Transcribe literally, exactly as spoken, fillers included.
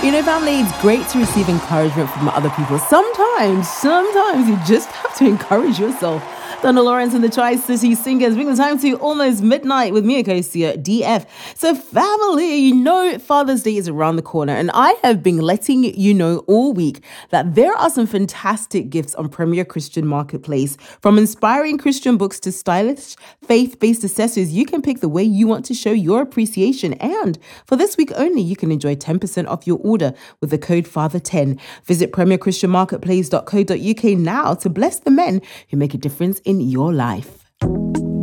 You know, family, it's great to receive encouragement from other people. Sometimes, sometimes you just have to encourage yourself. Donna Lawrence and the Tri-City Singers bring the time to almost midnight with me, Akosia D F. So family, you know Father's Day is around the corner, and I have been letting you know all week that there are some fantastic gifts on Premier Christian Marketplace. From inspiring Christian books to stylish, faith-based accessories, you can pick the way you want to show your appreciation. And for this week only, you can enjoy ten percent off your order with the code Father ten. Visit premier christian marketplace dot co dot uk now to bless the men who make a difference in your life.